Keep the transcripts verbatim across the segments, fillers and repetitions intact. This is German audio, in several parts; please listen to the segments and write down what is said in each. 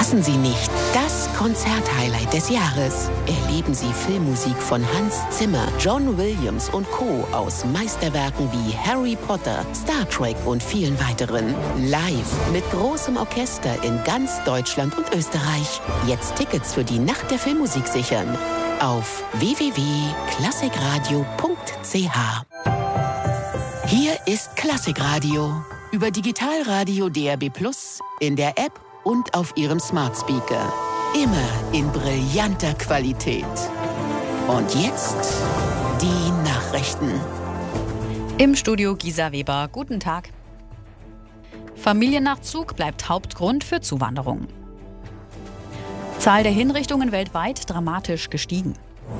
Verpassen Sie nicht das Konzerthighlight des Jahres. Erleben Sie Filmmusik von Hans Zimmer, John Williams und Co. aus Meisterwerken wie Harry Potter, Star Trek und vielen weiteren. Live mit großem Orchester in ganz Deutschland und Österreich. Jetzt Tickets für die Nacht der Filmmusik sichern. Auf w w w punkt klassikradio punkt c h. Hier ist Klassikradio. Über Digitalradio D R B Plus, in der App und auf Ihrem Smart Speaker. Immer in brillanter Qualität. Und jetzt die Nachrichten. Im Studio Gisa Weber. Guten Tag. Familiennachzug bleibt Hauptgrund für Zuwanderung. Zahl der Hinrichtungen weltweit dramatisch gestiegen.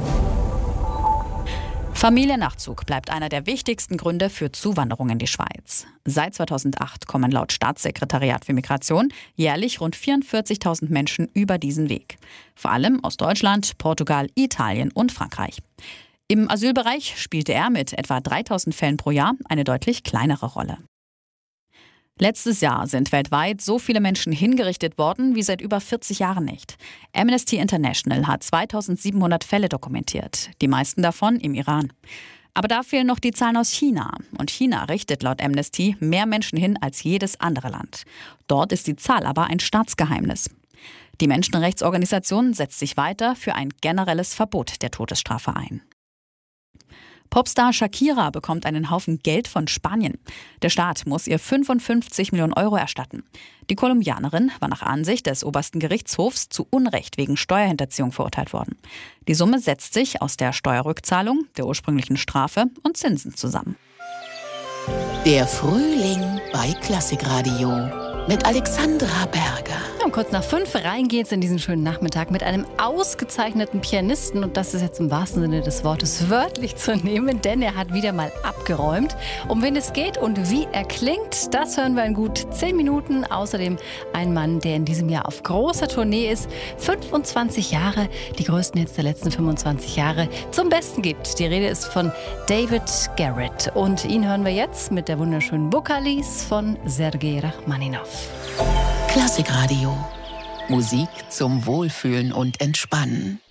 Familiennachzug bleibt einer der wichtigsten Gründe für Zuwanderung in die Schweiz. Seit zweitausendacht kommen laut Staatssekretariat für Migration jährlich rund vierundvierzigtausend Menschen über diesen Weg. Vor allem aus Deutschland, Portugal, Italien und Frankreich. Im Asylbereich spielte er mit etwa dreitausend Fällen pro Jahr eine deutlich kleinere Rolle. Letztes Jahr sind weltweit so viele Menschen hingerichtet worden wie seit über vierzig Jahren nicht. Amnesty International hat zweitausendsiebenhundert Fälle dokumentiert, die meisten davon im Iran. Aber da fehlen noch die Zahlen aus China. Und China richtet laut Amnesty mehr Menschen hin als jedes andere Land. Dort ist die Zahl aber ein Staatsgeheimnis. Die Menschenrechtsorganisation setzt sich weiter für ein generelles Verbot der Todesstrafe ein. Popstar Shakira bekommt einen Haufen Geld von Spanien. Der Staat muss ihr fünfundfünfzig Millionen Euro erstatten. Die Kolumbianerin war nach Ansicht des obersten Gerichtshofs zu Unrecht wegen Steuerhinterziehung verurteilt worden. Die Summe setzt sich aus der Steuerrückzahlung, der ursprünglichen Strafe und Zinsen zusammen. Der Frühling bei Klassikradio mit Alexandra Berger. Um kurz nach fünf rein geht's in diesen schönen Nachmittag mit einem ausgezeichneten Pianisten. Und das ist jetzt im wahrsten Sinne des Wortes wörtlich zu nehmen, denn er hat wieder mal abgeräumt. Um wen es geht und wie er klingt, das hören wir in gut zehn Minuten. Außerdem ein Mann, der in diesem Jahr auf großer Tournee ist, fünfundzwanzig Jahre, die größten Hits der letzten fünfundzwanzig Jahre, zum Besten gibt. Die Rede ist von David Garrett. Und ihn hören wir jetzt mit der wunderschönen Vokalis von Sergei Rachmaninov. Klassikradio. Musik zum Wohlfühlen und Entspannen.